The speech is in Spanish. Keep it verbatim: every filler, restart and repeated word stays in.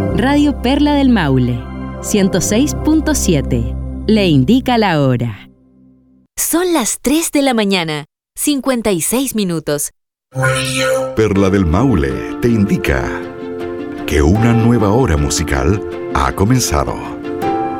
Radio Perla del Maule, ciento seis punto siete. Le indica la hora. Son las tres de la mañana, cincuenta y seis minutos. Perla del Maule te indica que una nueva hora musical ha comenzado.